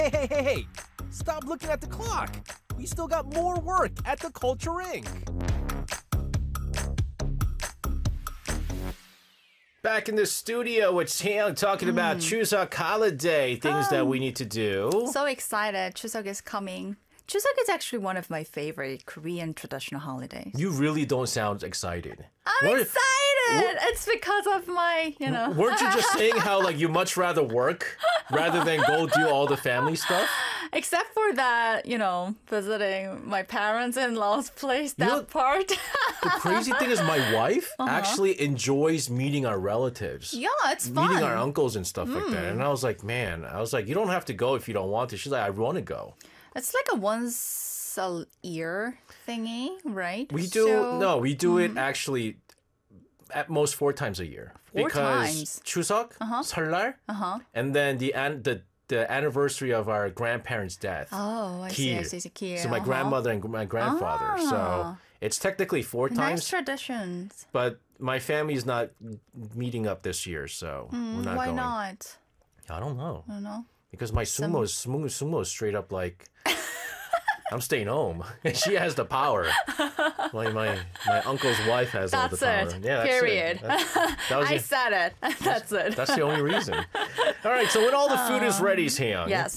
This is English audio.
Hey! Stop looking at the clock. We still got more work at the Culture Inc. Back in the studio with Sam talking about Chuseok holiday, things that we need to do. So excited. Chuseok is coming. Chuseok is actually one of my favorite Korean traditional holidays. You really don't sound excited. I'm excited! It's because of my, Weren't you just saying how you much rather work rather than go do all the family stuff? Except for that, visiting my parents-in-law's place, that part. The crazy thing is my wife actually enjoys meeting our relatives. Yeah, it's fun. Meeting our uncles and stuff like that. And I was like, you don't have to go if you don't want to. She's like, I want to go. It's like a once a year thingy, right? We do it actually at most 4 times a year. Because Chuseok, 설날, and then the anniversary of our grandparents' death. Oh, I see. Kir. So my grandmother and my grandfather. So it's technically 4 times. Nice traditions. But my family's not meeting up this year, so we're not why going. Why not? I don't know. I don't know. Because my sumo is straight up like, I'm staying home. And she has the power. My uncle's wife has all the power. That's it. Yeah, Period. I said it. That's it. That's the only reason. All right, so when all the food is ready, Seong, yes.